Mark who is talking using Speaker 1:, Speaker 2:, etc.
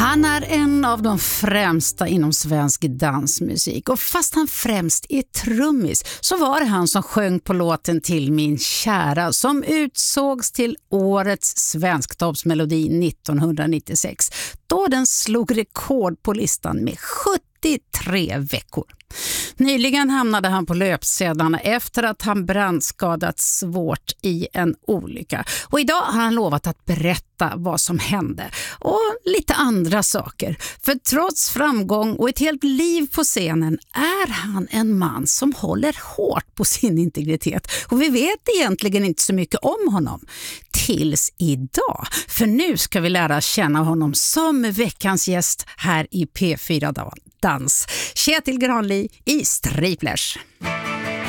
Speaker 1: Han är en av de främsta inom svensk dansmusik och fast han främst är trummis så var det han som sjöng på låten Till min kära som utsågs till årets svensktoppsmelodi 1996 då den slog rekord på listan med 73 veckor. Nyligen hamnade han på löpsedlarna efter att han brandskadats svårt i en olycka. Och idag har han lovat att berätta vad som hände och lite andra saker. För trots framgång och ett helt liv på scenen är han en man som håller hårt på sin integritet. Och vi vet egentligen inte så mycket om honom. Tills idag. För nu ska vi lära känna honom som veckans gäst här i P4 Dans. Kjetil Granli i Striplers.